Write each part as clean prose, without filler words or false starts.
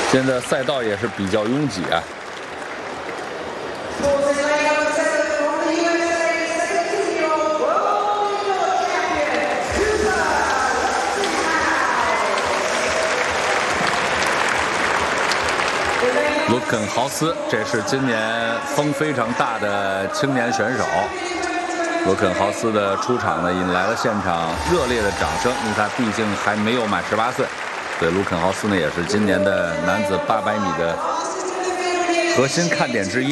现在赛道也是比较拥挤啊。卢肯豪斯，这是今年风非常大的青年选手。卢肯豪斯的出场呢，引来了现场热烈的掌声，因为他毕竟还没有满18岁。所以卢肯豪斯呢，也是今年的男子800米的核心看点之一。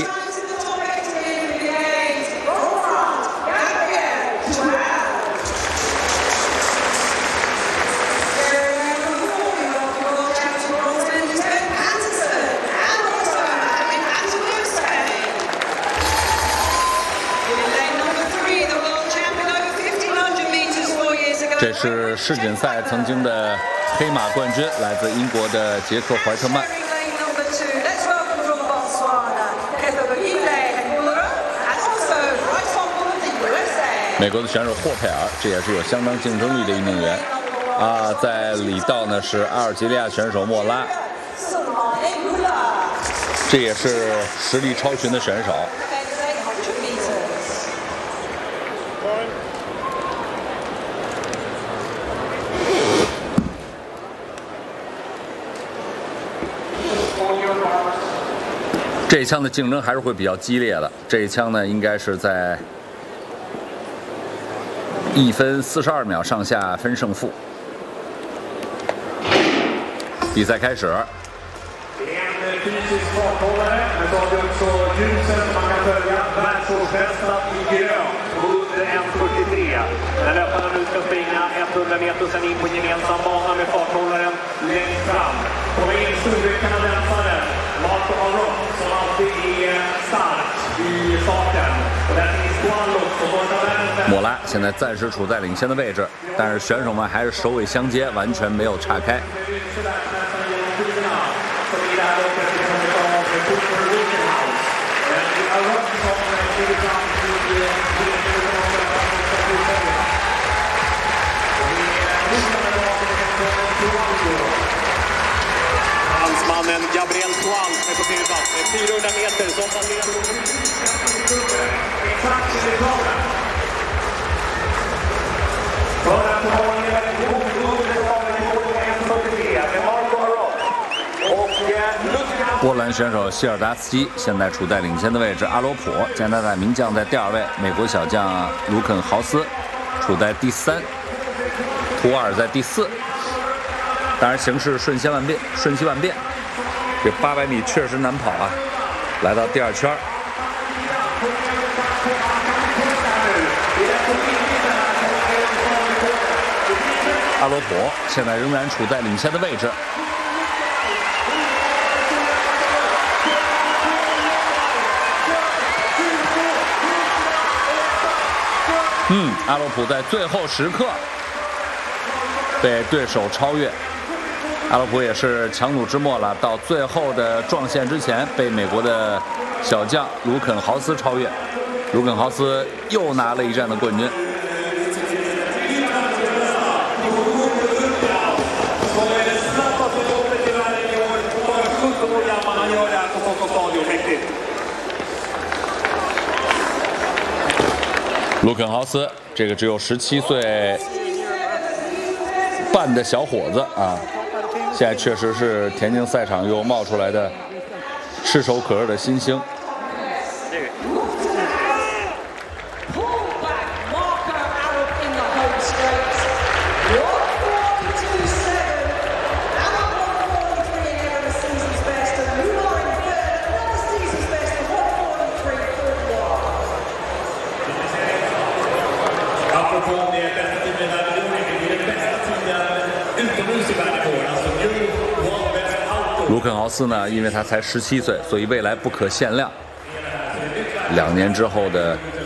这是世锦赛曾经的黑马冠军，来自英国的杰克·怀特曼。美国的选手霍佩尔，这也是有相当竞争力的运动员啊。在里道呢是阿尔及利亚选手莫拉，这也是实力超群的选手。这一枪的竞争还是会比较激烈的。这一枪呢，应该是在1分42秒上下分胜负。比赛开始。 När löparna nu ska springa 100 meter sen in på gemensam bana med farthållaren längst fram. På väg in storkanadensaren Marco Arrow som alltid är stark i farten. Och där finns Guanlos och borta vänster. 莫拉现在暂时处在领先的位置，但是选手们还是首尾相接，完全没有岔开。 Fransmannen Gabriel Swan är på plats med 400 meter som passerar. För att ha en med Marco Arrow och 波兰选手希尔达斯基现在处在领先的位置，阿罗普加拿大名将在第2位，美国小将卢肯豪斯处在第3，图瓦尔在第4。当然，形势瞬息万变，这800米确实难跑啊！来到第2圈，阿罗普现在仍然处在领先的位置。阿罗普在最后时刻被对手超越。阿罗普也是强弩之末了，到最后的撞线之前被美国的小将卢肯豪斯超越。卢肯豪斯又拿了一站的冠军。卢肯豪斯这个只有17岁半的小伙子啊，现在确实是田径赛场又冒出来的炙手可热的新星。卢肯豪斯呢，因为他才17岁，所以未来不可限量。2年之后的